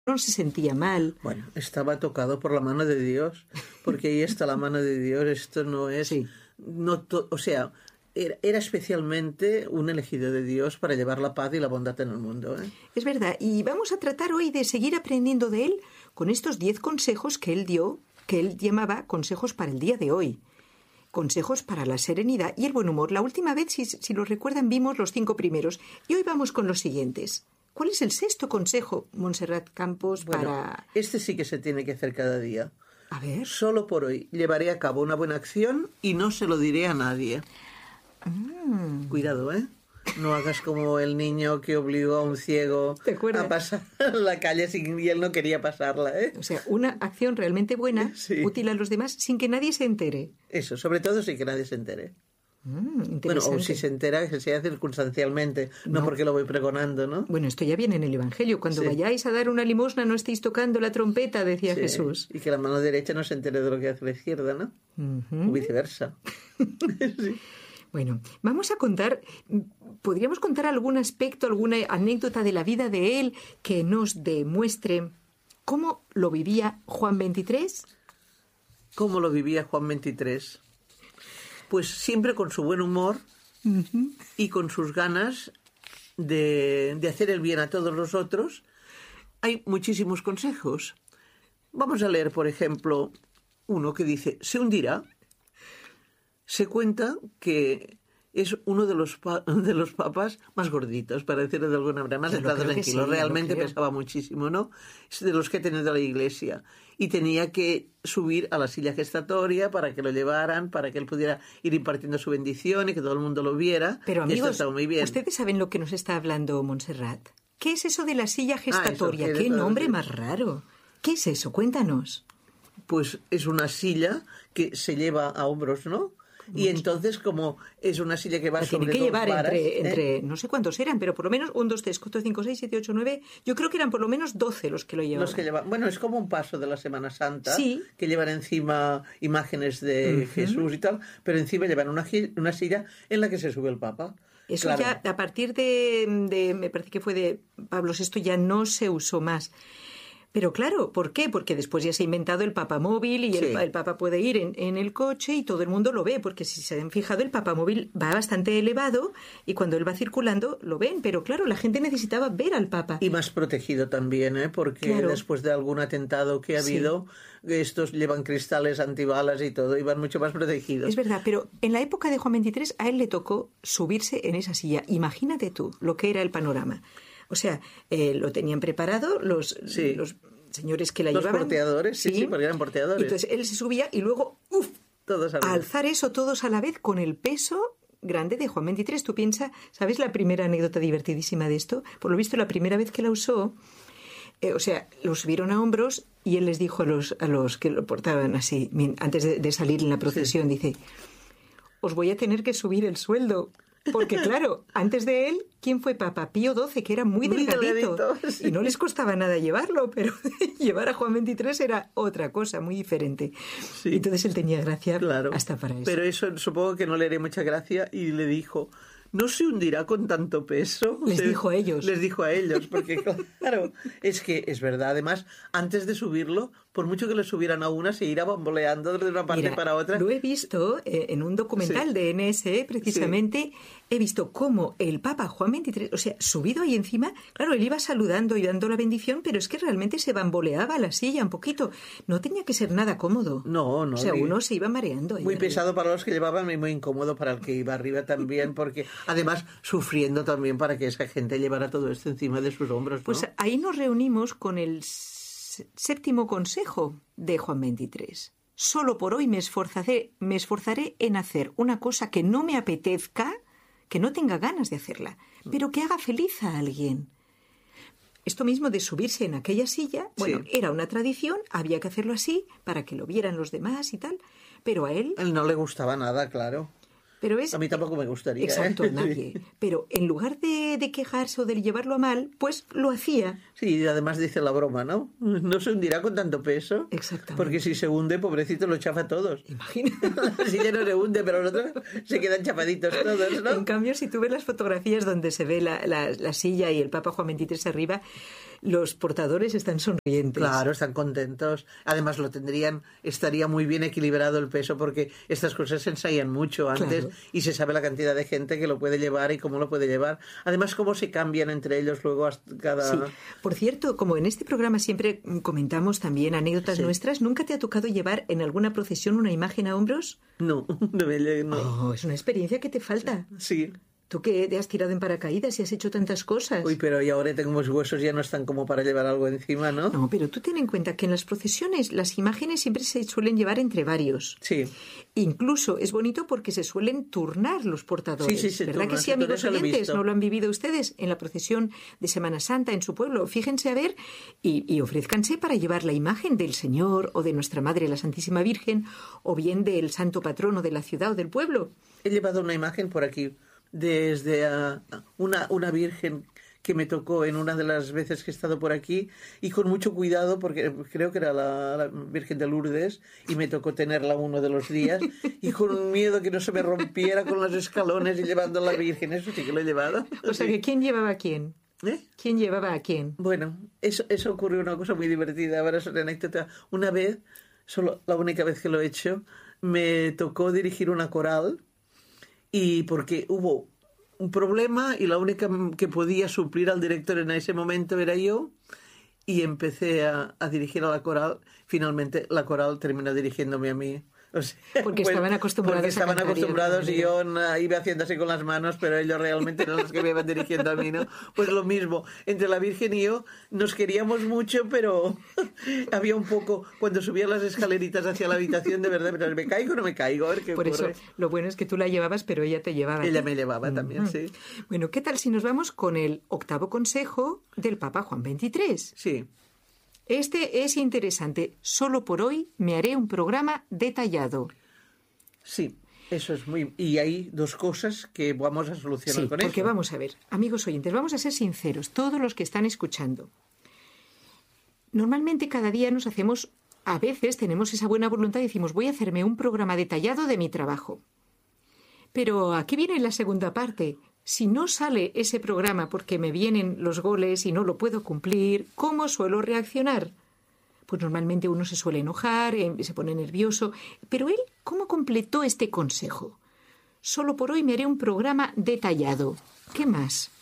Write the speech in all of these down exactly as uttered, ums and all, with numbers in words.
no se sentía mal. Bueno, estaba tocado por la mano de Dios, porque ahí está la mano de Dios. Esto no es... Sí. No to, o sea, era, era especialmente un elegido de Dios para llevar la paz y la bondad en el mundo, ¿eh? Es verdad, y vamos a tratar hoy de seguir aprendiendo de él con estos diez consejos que él dio, que él llamaba consejos para el día de hoy. Consejos para la serenidad y el buen humor. La última vez, si, si lo recuerdan, vimos los cinco primeros. Y hoy vamos con los siguientes. ¿Cuál es el sexto consejo, Montserrat Campos, bueno, para...? Este sí que se tiene que hacer cada día. A ver. Solo por hoy llevaré a cabo una buena acción y no se lo diré a nadie. Mm. Cuidado, ¿eh? No hagas como el niño que obligó a un ciego a pasar la calle sin, y él no quería pasarla, ¿eh? O sea, una acción realmente buena, sí. útil a los demás, sin que nadie se entere. Eso, sobre todo sin que nadie se entere. Mm, bueno, o si se entera, que sea circunstancialmente, no, no porque lo voy pregonando, ¿no? Bueno, esto ya viene en el Evangelio. Cuando sí. vayáis a dar una limosna, no estéis tocando la trompeta, decía sí. Jesús. Y que la mano derecha no se entere de lo que hace la izquierda, ¿no? Uh-huh. O viceversa. sí. Bueno, vamos a contar, podríamos contar algún aspecto, alguna anécdota de la vida de él que nos demuestre cómo lo vivía Juan veintitrés. ¿Cómo lo vivía Juan veintitrés? Pues siempre con su buen humor uh-huh. y con sus ganas de, de hacer el bien a todos los otros. Hay muchísimos consejos. Vamos a leer, por ejemplo, uno que dice, se hundirá. Se cuenta que es uno de los, pa- de los papas más gorditos, para decirlo de alguna manera, más de tranquilo. Sí, realmente pesaba muchísimo, ¿no? Es de los que ha tenido la Iglesia. Y tenía que subir a la silla gestatoria para que lo llevaran, para que él pudiera ir impartiendo su bendición y que todo el mundo lo viera. Pero amigos, esto estaba muy bien. ¿Ustedes saben lo que nos está hablando Montserrat? ¿Qué es eso de la silla gestatoria? Ah, eso, ¿Qué nombre más raro? ¿Qué es eso? Cuéntanos. Pues es una silla que se lleva a hombros, ¿no? Y entonces, como es una silla que va la sobre tiene que dos llevar varas, entre, ¿eh? entre, no sé cuántos eran, pero por lo menos un, dos, tres, cuatro, cinco, seis, siete, ocho, nueve, yo creo que eran por lo menos doce los que lo llevaban. Los que llevan, bueno, es como un paso de la Semana Santa, sí. que llevan encima imágenes de uh-huh. Jesús y tal, pero encima llevan una, una silla en la que se sube el Papa. Eso claro. Ya, a partir de, de, me parece que fue de Pablo sexto, ya no se usó más. Pero claro, ¿por qué? Porque después ya se ha inventado el papamóvil y sí. el, el Papa puede ir en, en el coche y todo el mundo lo ve, porque si se han fijado, el papamóvil va bastante elevado y cuando él va circulando lo ven, pero claro, la gente necesitaba ver al Papa. Y más protegido también, ¿eh? Porque claro. después de algún atentado que ha habido, sí. estos llevan cristales antibalas y todo, y van mucho más protegidos. Es verdad, pero en la época de Juan veintitrés a él le tocó subirse en esa silla. Imagínate tú lo que era el panorama. O sea, eh, lo tenían preparado los, sí. los señores que la los llevaban. Los porteadores, sí, sí, sí, porque eran porteadores. Entonces él se subía y luego, ¡uf!, todos a, a alzar eso todos a la vez con el peso grande de Juan veintitrés. Tú piensas, ¿sabes la primera anécdota divertidísima de esto? Por lo visto, la primera vez que la usó, eh, o sea, lo subieron a hombros y él les dijo a los, a los que lo portaban así, antes de, de salir en la procesión, sí. dice, os voy a tener que subir el sueldo. Porque claro, antes de él, ¿quién fue Papa? Pío doce, que era muy, muy delgadito, delgadito sí. y no les costaba nada llevarlo, pero llevar a Juan veintitrés era otra cosa, muy diferente. Sí. Entonces él tenía gracia claro. hasta para eso. Pero eso supongo que no le haré mucha gracia y le dijo, ¿no se hundirá con tanto peso? Les se, dijo a ellos. Les dijo a ellos, porque claro, es que es verdad. Además, antes de subirlo, por mucho que lo subieran a una, se irá bamboleando de una parte Mira, para otra. Lo he visto eh, en un documental sí. de N S E, precisamente, sí. he visto cómo el Papa Juan veintitrés, o sea, subido ahí encima, claro, él iba saludando y dando la bendición, pero es que realmente se bamboleaba la silla un poquito. No tenía que ser nada cómodo. No, no. O sea, uno se iba mareando. Ahí muy arriba. Pesado para los que llevaban y muy incómodo para el que iba arriba también, porque además sufriendo también para que esa gente llevara todo esto encima de sus hombros, ¿no? Pues ahí nos reunimos con el séptimo consejo de Juan veintitrés. Solo por hoy me esforzaré, me esforzaré en hacer una cosa que no me apetezca, que no tenga ganas de hacerla, pero que haga feliz a alguien. Esto mismo de subirse en aquella silla, bueno, sí. era una tradición, había que hacerlo así para que lo vieran los demás y tal, pero a él... A él no le gustaba nada, claro. Pero es, a mí tampoco me gustaría. Exacto, ¿eh? a nadie. Pero en lugar de, de quejarse o de llevarlo a mal, pues lo hacía. Sí, y además dice la broma, ¿no? No se hundirá con tanto peso. Exactamente. Porque si se hunde, pobrecito, lo chafa a todos. Imagina. La silla no se hunde, pero los otros se quedan chapaditos todos, ¿no? En cambio, si tú ves las fotografías donde se ve la, la, la silla y el Papa Juan veintitrés arriba, los portadores están sonrientes. Claro, están contentos. Además lo tendrían, estaría muy bien equilibrado el peso porque estas cosas se ensayan mucho antes, claro, y se sabe la cantidad de gente que lo puede llevar y cómo lo puede llevar. Además, cómo se cambian entre ellos luego hasta cada... Sí. Por cierto, como en este programa siempre comentamos también anécdotas sí. nuestras, ¿nunca te ha tocado llevar en alguna procesión una imagen a hombros? No, no me no. Oh, es una experiencia que te falta. Sí. Tú que te has tirado en paracaídas y has hecho tantas cosas. Uy, pero y ahora tengo los huesos, ya no están como para llevar algo encima, ¿no? No, pero tú ten en cuenta que en las procesiones las imágenes siempre se suelen llevar entre varios. Sí. Incluso es bonito porque se suelen turnar los portadores. Sí, sí, sí. ¿Verdad turnan, que sí, amigos oyentes? Lo ¿No lo han vivido ustedes en la procesión de Semana Santa en su pueblo? Fíjense a ver y, y ofrézcanse para llevar la imagen del Señor o de Nuestra Madre la Santísima Virgen o bien del santo patrono de la ciudad o del pueblo. He llevado una imagen por aquí desde uh, una, una virgen que me tocó en una de las veces que he estado por aquí y con mucho cuidado porque creo que era la, la Virgen de Lourdes y me tocó tenerla uno de los días y con miedo que no se me rompiera con los escalones y llevando a la Virgen. Eso sí que lo he llevado. O sea, sí. que ¿quién llevaba a quién? ¿Eh? ¿Quién llevaba a quién? Bueno, eso, eso ocurrió una cosa muy divertida. Ahora es una anécdota. Una vez, solo la única vez que lo he hecho, me tocó dirigir una coral. Y porque hubo un problema y la única que podía suplir al director en ese momento era yo, y empecé a, a dirigir a la coral. Finalmente la coral terminó dirigiéndome a mí. O sea, porque bueno, estaban acostumbrados porque estaban a acostumbrados y yo uh, iba haciendo así con las manos, pero ellos realmente eran los que me iban dirigiendo a mí, ¿no? Pues lo mismo, entre la Virgen y yo nos queríamos mucho, pero había un poco, cuando subía las escaleritas hacia la habitación, de verdad, pero ¿me caigo o no me caigo? A ver qué Por ocurre. Eso, lo bueno es que tú la llevabas, pero ella te llevaba. Ella me llevaba también, mm-hmm. sí. Bueno, ¿qué tal si nos vamos con el octavo consejo del Papa Juan veintitrés? Sí. Este es interesante. Solo por hoy me haré un programa detallado. Sí, eso es muy... Y hay dos cosas que vamos a solucionar sí, con eso. Porque vamos a ver, amigos oyentes, vamos a ser sinceros, todos los que están escuchando. Normalmente cada día nos hacemos, a veces tenemos esa buena voluntad y decimos, voy a hacerme un programa detallado de mi trabajo. Pero aquí viene la segunda parte. Si no sale ese programa porque me vienen los goles y no lo puedo cumplir, ¿cómo suelo reaccionar? Pues normalmente uno se suele enojar, se pone nervioso. Pero él, ¿cómo completó este consejo? Solo por hoy me haré un programa detallado. ¿Qué más?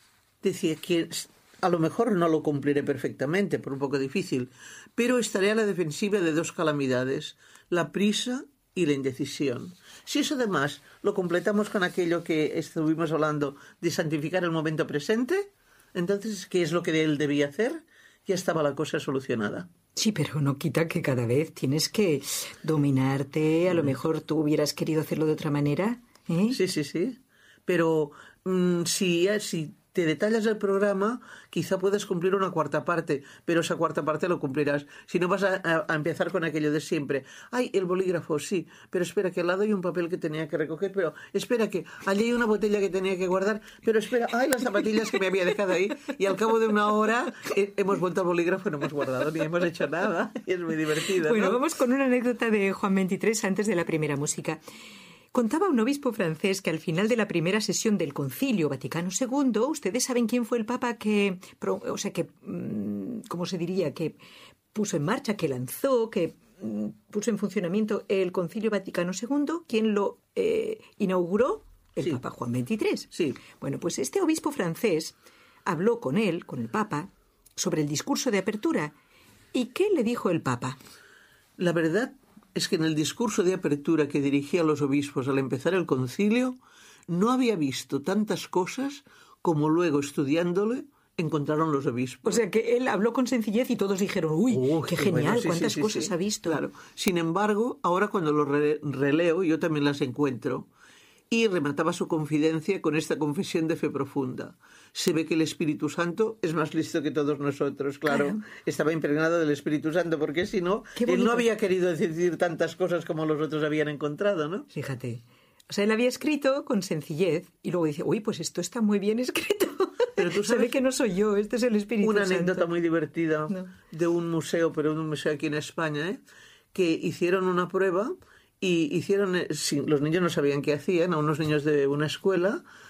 Decía que a lo mejor no lo cumpliré perfectamente, por un poco difícil, pero estaré a la defensiva de dos calamidades, la prisa y la indecisión. Si eso además lo completamos con aquello que estuvimos hablando de santificar el momento presente, entonces, ¿qué es lo que él debía hacer? Ya estaba la cosa solucionada. Sí, pero no quita que cada vez tienes que dominarte. A lo mejor tú hubieras querido hacerlo de otra manera, ¿eh? Sí, sí, sí. Pero mmm, si, si te detallas el programa, quizá puedas cumplir una cuarta parte, pero esa cuarta parte lo cumplirás. Si no vas a, a, a empezar con aquello de siempre. Ay, el bolígrafo, sí, pero espera que al lado hay un papel que tenía que recoger, pero espera que allí hay una botella que tenía que guardar, pero espera, ay, las zapatillas que me había dejado ahí, y al cabo de una hora eh, hemos vuelto al bolígrafo y no hemos guardado ni hemos hecho nada. Y es muy divertido, ¿no? Bueno, vamos con una anécdota de Juan veintitrés antes de la primera música. Contaba un obispo francés que al final de la primera sesión del Concilio Vaticano segundo, ustedes saben quién fue el Papa que, o sea, que, ¿cómo se diría?, que puso en marcha, que lanzó, que puso en funcionamiento el Concilio Vaticano segundo, ¿quién lo eh, inauguró? El sí. Papa Juan veintitrés. Sí. Bueno, pues este obispo francés habló con él, con el Papa, sobre el discurso de apertura. ¿Y qué le dijo el Papa? La verdad es que en el discurso de apertura que dirigía a los obispos al empezar el concilio, no había visto tantas cosas como luego, estudiándole, encontraron los obispos. O sea, que él habló con sencillez y todos dijeron, uy, oh, qué, qué genial, bueno, sí, cuántas sí, sí, cosas sí. ha visto. Claro. Sin embargo, ahora cuando lo re- releo, yo también las encuentro. Y remataba su confidencia con esta confesión de fe profunda. Se ve que el Espíritu Santo es más listo que todos nosotros, claro. claro. Estaba impregnado del Espíritu Santo, porque si no, él no había querido decir tantas cosas como los otros habían encontrado, ¿no? Fíjate. O sea, él había escrito con sencillez y luego dice, uy, pues esto está muy bien escrito. Pero tú sabes, se ve que no soy yo, este es el Espíritu una Santo. Una anécdota muy divertida no. de un museo, pero de un museo aquí en España, ¿eh? que hicieron una prueba y hicieron, los niños no sabían qué hacían, a unos niños de una escuela,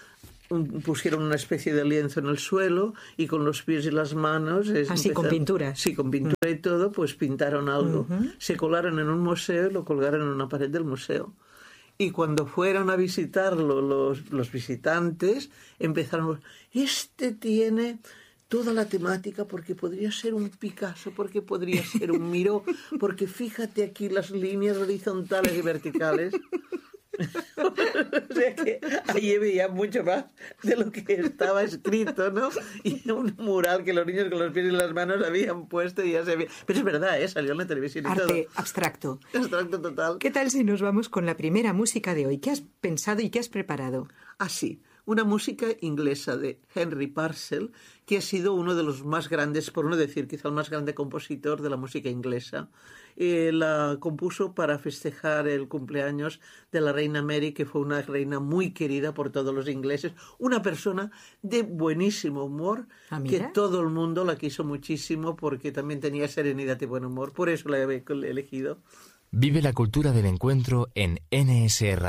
un, pusieron una especie de lienzo en el suelo y con los pies y las manos... Es, Así, empezaron, con pintura. Sí, con pintura uh-huh. y todo, pues pintaron algo. Uh-huh. Se colaron en un museo y lo colgaron en una pared del museo. Y cuando fueron a visitarlo los, los visitantes, empezaron, este tiene toda la temática porque podría ser un Picasso, porque podría ser un Miró, porque fíjate aquí las líneas horizontales y verticales. O sea que allí veía mucho más de lo que estaba escrito, ¿no? Y un mural que los niños con los pies y las manos habían puesto y ya se veía. Pero es verdad, ¿eh? Salió en la televisión y Arte todo. Arte abstracto. Abstracto total. ¿Qué tal si nos vamos con la primera música de hoy? ¿Qué has pensado y qué has preparado? Ah, sí. Una música inglesa de Henry Purcell, que ha sido uno de los más grandes, por no decir quizá el más grande compositor de la música inglesa. Eh, la compuso para festejar el cumpleaños de la reina Mary, que fue una reina muy querida por todos los ingleses, una persona de buenísimo humor, ¿Ah, que todo el mundo la quiso muchísimo porque también tenía serenidad y buen humor. Por eso la he elegido. Vive la cultura del encuentro en N S R.